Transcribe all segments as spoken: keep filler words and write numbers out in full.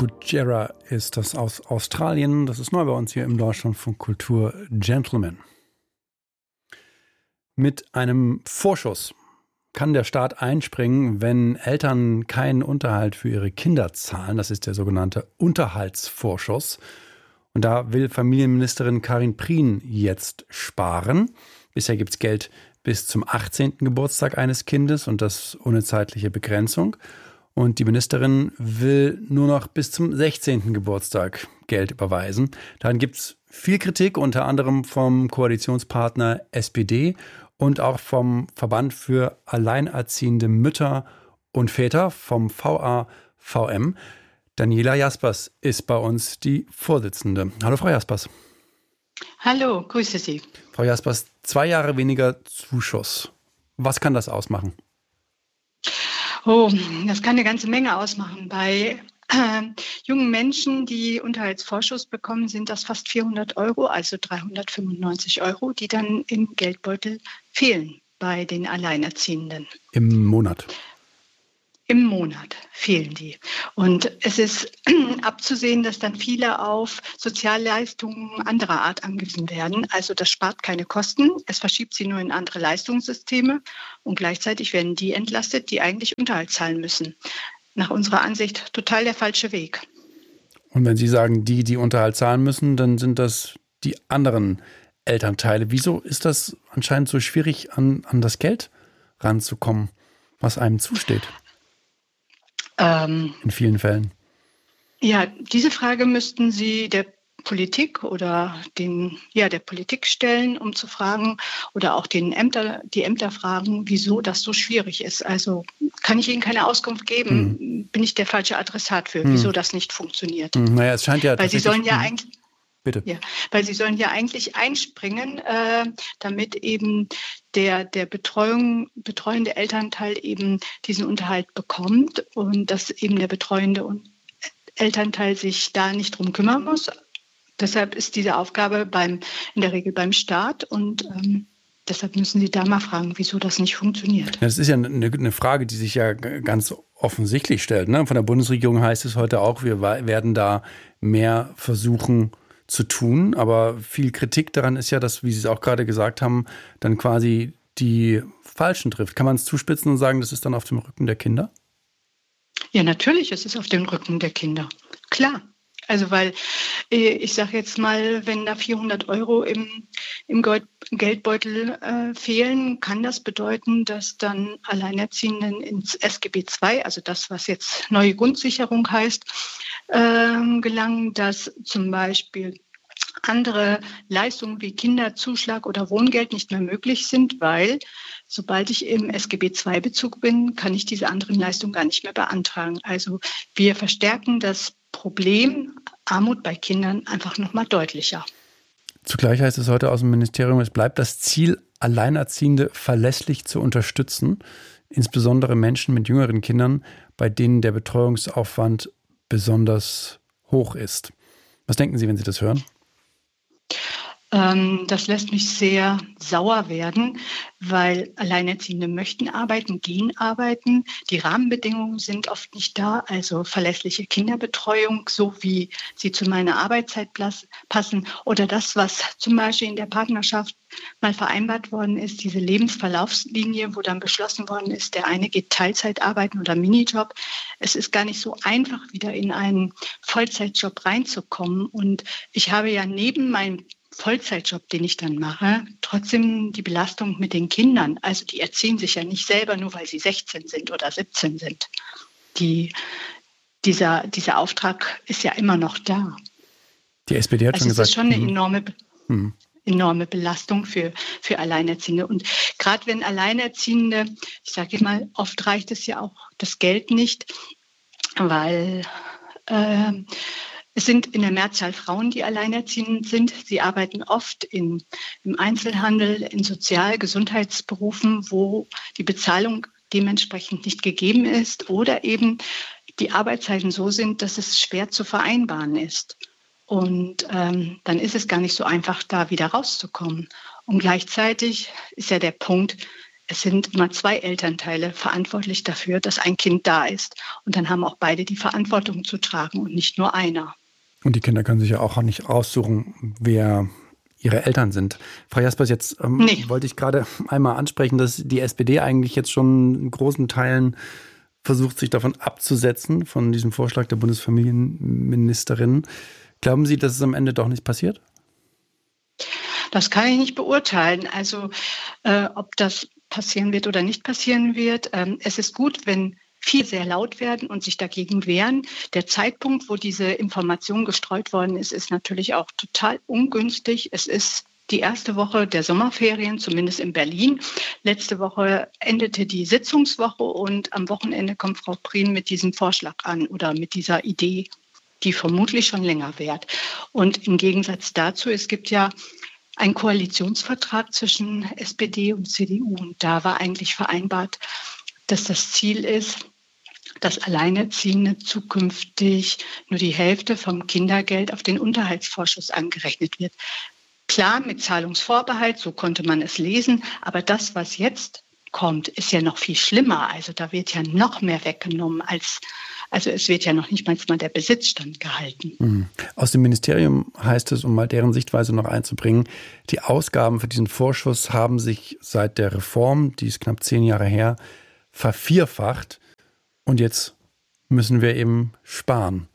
Butjera ist das aus Australien. Das ist neu bei uns hier im Deutschlandfunk Kultur Gentleman. Mit einem Vorschuss kann der Staat einspringen, wenn Eltern keinen Unterhalt für ihre Kinder zahlen. Das ist der sogenannte Unterhaltsvorschuss. Und da will Familienministerin Karin Prien jetzt sparen. Bisher gibt es Geld bis zum achtzehnten Geburtstag eines Kindes und das ohne zeitliche Begrenzung. Und die Ministerin will nur noch bis zum sechzehnten Geburtstag Geld überweisen. Daran gibt es viel Kritik, unter anderem vom Koalitionspartner S P D und auch vom Verband für alleinerziehende Mütter und Väter, vom V A V M. Daniela Jaspers ist bei uns die Vorsitzende. Hallo, Frau Jaspers. Hallo, grüße Sie. Frau Jaspers, zwei Jahre weniger Zuschuss. Was kann das ausmachen? Oh, das kann eine ganze Menge ausmachen. Bei äh, jungen Menschen, die Unterhaltsvorschuss bekommen, sind das fast vierhundert Euro, also dreihundertfünfundneunzig Euro, die dann im Geldbeutel fehlen bei den Alleinerziehenden. Im Monat? Im Monat fehlen die. Und es ist abzusehen, dass dann viele auf Sozialleistungen anderer Art angewiesen werden. Also das spart keine Kosten, es verschiebt sie nur in andere Leistungssysteme und gleichzeitig werden die entlastet, die eigentlich Unterhalt zahlen müssen. Nach unserer Ansicht total der falsche Weg. Und wenn Sie sagen, die, die Unterhalt zahlen müssen, dann sind das die anderen Elternteile. Wieso ist das anscheinend so schwierig, an, an das Geld ranzukommen, was einem zusteht? Ähm, In vielen Fällen. Ja, diese Frage müssten Sie der Politik oder den, ja, der Politik stellen, um zu fragen, oder auch den Ämter, die Ämter fragen, wieso das so schwierig ist. Also kann ich Ihnen keine Auskunft geben, hm. bin ich der falsche Adressat für, hm. wieso das nicht funktioniert. Hm. Naja, es scheint ja Weil Sie sollen ja hm. eigentlich Bitte. Ja, weil sie sollen ja eigentlich einspringen, äh, damit eben der, der Betreuung, betreuende Elternteil eben diesen Unterhalt bekommt und dass eben der betreuende Elternteil sich da nicht drum kümmern muss. Deshalb ist diese Aufgabe beim, in der Regel beim Staat und ähm, deshalb müssen Sie da mal fragen, wieso das nicht funktioniert. Das ist ja eine, eine Frage, die sich ja ganz offensichtlich stellt. Ne? Von der Bundesregierung heißt es heute auch, wir werden da mehr versuchen zu tun, aber viel Kritik daran ist ja, dass, wie Sie es auch gerade gesagt haben, dann quasi die Falschen trifft. Kann man es zuspitzen und sagen, das ist dann auf dem Rücken der Kinder? Ja, natürlich, es ist auf dem Rücken der Kinder. Klar. Also weil, ich sage jetzt mal, wenn da vierhundert Euro im, im Geldbeutel äh, fehlen, kann das bedeuten, dass dann Alleinerziehenden ins S G B zwei, also das, was jetzt neue Grundsicherung heißt, äh, gelangen, dass zum Beispiel andere Leistungen wie Kinderzuschlag oder Wohngeld nicht mehr möglich sind, weil sobald ich im S G B zwei Bezug bin, kann ich diese anderen Leistungen gar nicht mehr beantragen. Also wir verstärken das Problem Armut bei Kindern einfach noch mal deutlicher. Zugleich heißt es heute aus dem Ministerium, es bleibt das Ziel, Alleinerziehende verlässlich zu unterstützen, insbesondere Menschen mit jüngeren Kindern, bei denen der Betreuungsaufwand besonders hoch ist. Was denken Sie, wenn Sie das hören? Das lässt mich sehr sauer werden, weil Alleinerziehende möchten arbeiten, gehen arbeiten. Die Rahmenbedingungen sind oft nicht da, also verlässliche Kinderbetreuung, so wie sie zu meiner Arbeitszeit passen. Oder das, was zum Beispiel in der Partnerschaft mal vereinbart worden ist, diese Lebensverlaufslinie, wo dann beschlossen worden ist, der eine geht Teilzeit arbeiten oder Minijob. Es ist gar nicht so einfach, wieder in einen Vollzeitjob reinzukommen. Und ich habe ja neben meinem Vollzeitjob, den ich dann mache, trotzdem die Belastung mit den Kindern. Also die erziehen sich ja nicht selber, nur weil sie sechzehn sind oder siebzehn sind. Die, dieser, dieser Auftrag ist ja immer noch da. Die S P D hat also schon gesagt. Es ist schon eine hm. enorme, hm. enorme Belastung für, für Alleinerziehende. Und gerade wenn Alleinerziehende, ich sage mal, oft reicht es ja auch das Geld nicht, weil äh, es sind in der Mehrzahl Frauen, die alleinerziehend sind. Sie arbeiten oft in, im Einzelhandel, in Sozial-, Gesundheitsberufen, wo die Bezahlung dementsprechend nicht gegeben ist oder eben die Arbeitszeiten so sind, dass es schwer zu vereinbaren ist. Und ähm, dann ist es gar nicht so einfach, da wieder rauszukommen. Und gleichzeitig ist ja der Punkt, Es sind immer zwei Elternteile verantwortlich dafür, dass ein Kind da ist. Und dann haben auch beide die Verantwortung zu tragen und nicht nur einer. Und die Kinder können sich ja auch nicht aussuchen, wer ihre Eltern sind. Frau Jaspers, jetzt ähm, nee. wollte ich gerade einmal ansprechen, dass die S P D eigentlich jetzt schon in großen Teilen versucht, sich davon abzusetzen, von diesem Vorschlag der Bundesfamilienministerin. Glauben Sie, dass es am Ende doch nicht passiert? Das kann ich nicht beurteilen. Also äh, ob das passieren wird oder nicht passieren wird. Ähm, es ist gut, wenn viele sehr laut werden und sich dagegen wehren. Der Zeitpunkt, wo diese Information gestreut worden ist, ist natürlich auch total ungünstig. Es ist die erste Woche der Sommerferien, zumindest in Berlin. Letzte Woche endete die Sitzungswoche und am Wochenende kommt Frau Prien mit diesem Vorschlag an oder mit dieser Idee, die vermutlich schon länger währt. Und im Gegensatz dazu, es gibt ja einen Koalitionsvertrag zwischen S P D und C D U. Und da war eigentlich vereinbart, dass das Ziel ist, dass Alleinerziehende zukünftig nur die Hälfte vom Kindergeld auf den Unterhaltsvorschuss angerechnet wird. Klar, mit Zahlungsvorbehalt, so konnte man es lesen. Aber das, was jetzt kommt, ist ja noch viel schlimmer. Also da wird ja noch mehr weggenommen als Also es wird ja noch nicht mal der Besitzstand gehalten. Aus dem Ministerium heißt es, um mal deren Sichtweise noch einzubringen, die Ausgaben für diesen Vorschuss haben sich seit der Reform, die ist knapp zehn Jahre her, vervierfacht. Und jetzt müssen wir eben sparen.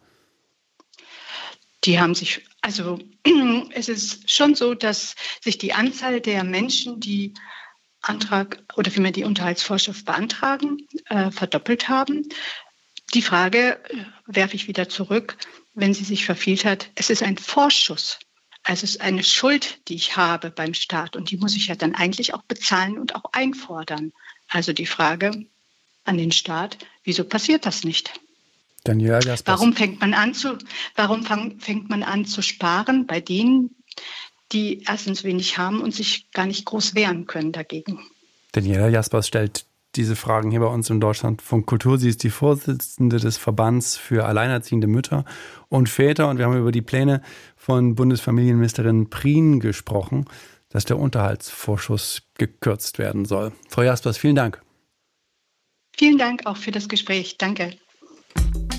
Die haben sich, also es ist schon so, dass sich die Anzahl der Menschen, die Antrag oder vielmehr die Unterhaltsvorschuss beantragen, äh, verdoppelt haben. Die Frage äh, werfe ich wieder zurück, wenn sie sich verfehlt hat. Es ist ein Vorschuss. Also es ist eine Schuld, die ich habe beim Staat. Und die muss ich ja dann eigentlich auch bezahlen und auch einfordern. Also die Frage an den Staat, wieso passiert das nicht? Daniela Jaspers. Warum fängt man an zu, warum fang, fängt man an zu sparen bei denen, die erstens wenig haben und sich gar nicht groß wehren können dagegen? Daniela Jaspers stellt diese Fragen hier bei uns im Deutschlandfunk Kultur. Sie ist die Vorsitzende des Verbands für alleinerziehende Mütter und Väter. Und wir haben über die Pläne von Bundesfamilienministerin Prien gesprochen, dass der Unterhaltsvorschuss gekürzt werden soll. Frau Jaspers, vielen Dank. Vielen Dank auch für das Gespräch. Danke.